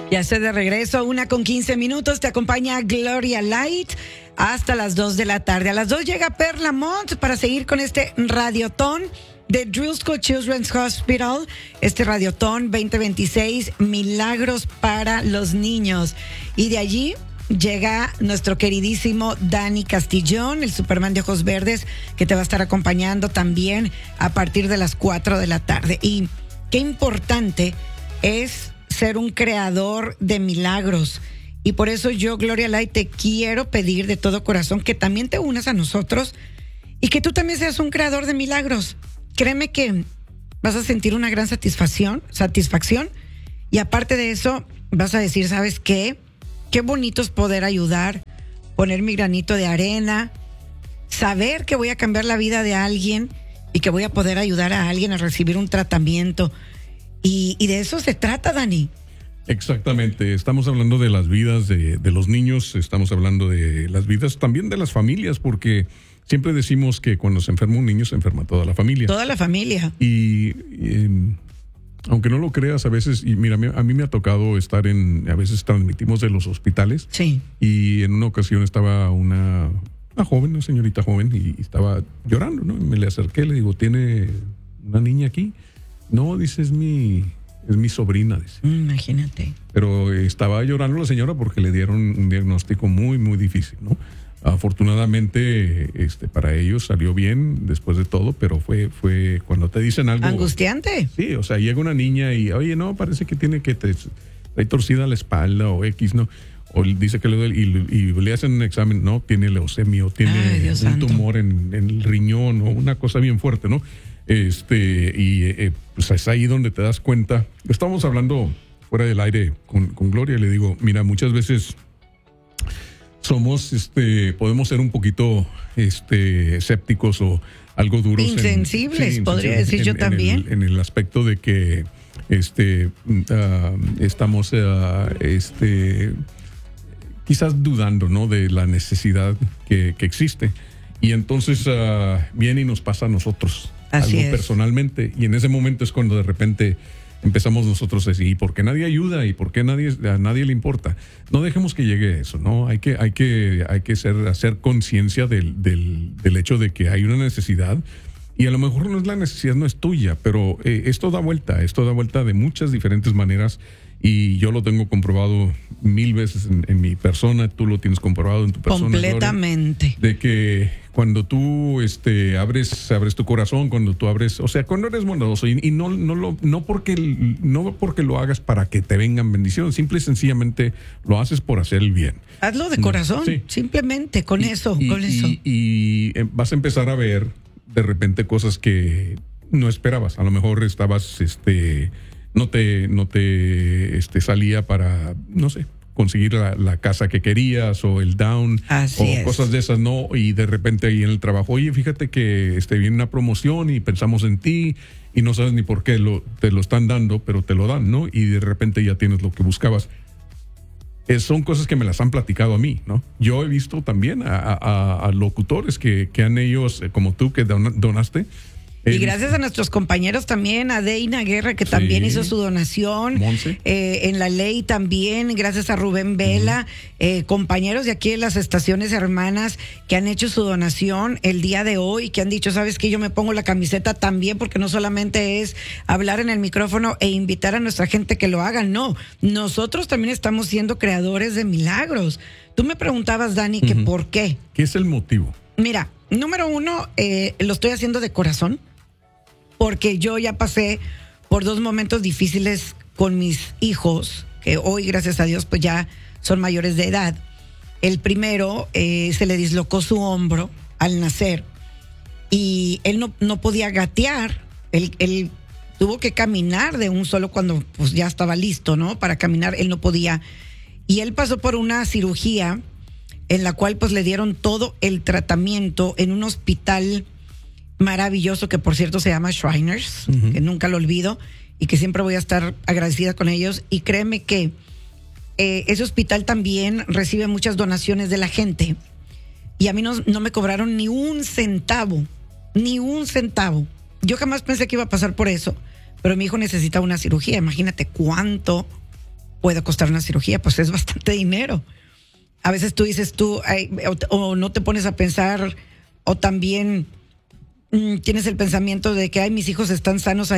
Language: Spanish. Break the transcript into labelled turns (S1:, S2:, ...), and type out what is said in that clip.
S1: Ya estoy de regreso, 1:15. Te acompaña Gloria Light hasta las 2 de la tarde. A las 2 llega Perla Mont para seguir con este radiotón de Drusco Children's Hospital. Este radiotón 2026, Milagros para los Niños. Y de allí llega nuestro queridísimo Dani Castillón, el Superman de ojos verdes, que te va a estar acompañando también a partir de las 4 de la tarde. Y qué importante es ser un creador de milagros. Y por eso yo, Gloria Light, te quiero pedir de todo corazón que también te unas a nosotros y que tú también seas un creador de milagros. Créeme que vas a sentir una gran satisfacción, y aparte de eso vas a decir, ¿sabes qué? Qué bonito es poder ayudar, poner mi granito de arena, saber que voy a cambiar la vida de alguien y que voy a poder ayudar a alguien a recibir un tratamiento. Y de eso se trata, Dani.
S2: Exactamente, estamos hablando de las vidas de los niños, estamos hablando de las vidas también de las familias, porque siempre decimos que cuando se enferma un niño se enferma toda la familia.
S1: Toda la familia.
S2: Y aunque no lo creas, a veces, y mira, a mí me ha tocado estar a veces transmitimos de los hospitales.
S1: Sí.
S2: Y en una ocasión estaba una joven, una señorita joven, y estaba llorando, ¿no? Y me le acerqué, le digo, ¿tiene una niña aquí? No, dice, es mi sobrina, dice.
S1: Imagínate.
S2: Pero estaba llorando la señora porque le dieron un diagnóstico muy, muy difícil, ¿no? Afortunadamente, para ellos salió bien después de todo, pero fue cuando te dicen algo
S1: angustiante.
S2: Sí, o sea, llega una niña y, oye, no, parece que tiene que trae torcida la espalda o X, ¿no? O dice que le duele y le hacen un examen, no, tiene leucemia o tiene un tumor en el riñón o una cosa bien fuerte, ¿no? Pues es ahí donde te das cuenta. Estábamos hablando fuera del aire con Gloria y le digo, mira, muchas veces podemos ser un poquito escépticos o algo duros.
S1: Insensibles, podría decir yo también.
S2: En el aspecto de que estamos quizás dudando, ¿no? De la necesidad que existe. Y entonces viene y nos pasa a nosotros.
S1: Así
S2: algo
S1: es.
S2: Personalmente, y en ese momento es cuando de repente empezamos nosotros a decir, ¿y por qué nadie ayuda? ¿Y por qué a nadie le importa? No dejemos que llegue eso, ¿no? Hay que hacer conciencia del hecho de que hay una necesidad, y a lo mejor la necesidad no es tuya, pero esto da vuelta de muchas diferentes maneras, y yo lo tengo comprobado 1000 veces en mi persona, tú lo tienes comprobado en tu persona.
S1: Completamente.
S2: Gloria, de que cuando tú abres tu corazón, cuando tú abres, o sea, cuando eres bondadoso y no porque lo hagas para que te vengan bendiciones, simple y sencillamente lo haces por hacer el bien.
S1: Hazlo de corazón,
S2: sí.
S1: Simplemente con eso.
S2: Y vas a empezar a ver de repente cosas que no esperabas. A lo mejor estabas no te salía para, no sé, conseguir la casa que querías o el down.
S1: Así es.
S2: Cosas de esas, ¿no? Y de repente ahí en el trabajo, oye, fíjate que viene una promoción y pensamos en ti y no sabes ni por qué te lo están dando, pero te lo dan, ¿no? Y de repente ya tienes lo que buscabas. Son cosas que me las han platicado a mí, ¿no? Yo he visto también a locutores que han ellos, como tú, que donaste.
S1: Y gracias a nuestros compañeros también, a Deina Guerra, que también hizo su donación. En la ley también, gracias a Rubén Vela, compañeros de aquí de las estaciones hermanas que han hecho su donación el día de hoy, que han dicho, ¿sabes qué? Yo me pongo la camiseta también, porque no solamente es hablar en el micrófono e invitar a nuestra gente que lo hagan, no. Nosotros también estamos siendo creadores de milagros. Tú me preguntabas, Dani, que ¿por qué?
S2: ¿Qué es el motivo?
S1: Mira, número uno, lo estoy haciendo de corazón, porque yo ya pasé por 2 momentos difíciles con mis hijos, que hoy, gracias a Dios, pues ya son mayores de edad. El primero, se le dislocó su hombro al nacer y él no podía gatear. Él tuvo que caminar de un solo cuando pues ya estaba listo, ¿no? Para caminar, él no podía. Y él pasó por una cirugía en la cual pues le dieron todo el tratamiento en un hospital maravilloso, que por cierto se llama Shriners, que nunca lo olvido y que siempre voy a estar agradecida con ellos. Y créeme que ese hospital también recibe muchas donaciones de la gente, y a mí no me cobraron ni un centavo. Yo jamás pensé que iba a pasar por eso, pero mi hijo necesita una cirugía. Imagínate cuánto puede costar una cirugía, pues es bastante dinero. A veces tú dices o no te pones a pensar, o también tienes el pensamiento de que mis hijos están sanos